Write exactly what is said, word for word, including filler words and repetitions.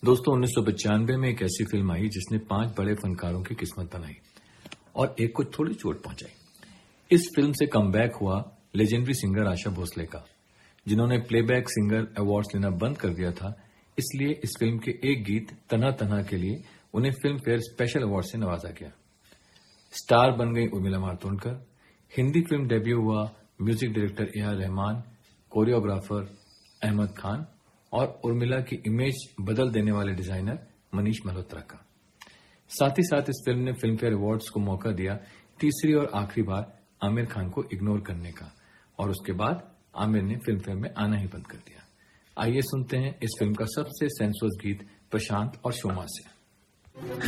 दोस्तों उन्नीस सौ पचानवे में एक ऐसी फिल्म आई जिसने पांच बड़े फनकारों की किस्मत बनाई और एक को थोड़ी चोट पहुंचाई। इस फिल्म से कमबैक हुआ लेजेंडरी सिंगर आशा भोसले का, जिन्होंने प्लेबैक सिंगर अवार्ड्स लेना बंद कर दिया था। इसलिए इस फिल्म के एक गीत तना तना के लिए उन्हें फिल्म फेयर स्पेशल अवार्ड से नवाजा गया। स्टार बन गई उर्मिला मातोंडकर। हिंदी फिल्म डेब्यू हुआ music director A R Rahman, choreographer Ahmad Khan और उर्मिला की इमेज बदल देने वाले डिजाइनर मनीष मल्होत्रा का। साथ ही साथ इस फिल्म ने फिल्म फेयर अवार्ड्स को मौका दिया तीसरी और आखिरी बार आमिर खान को इग्नोर करने का, और उसके बाद आमिर ने फिल्म फेयर में आना ही बंद कर दिया। आइए सुनते हैं इस फिल्म का सबसे सेंसुअस गीत प्रशांत और शोमा से।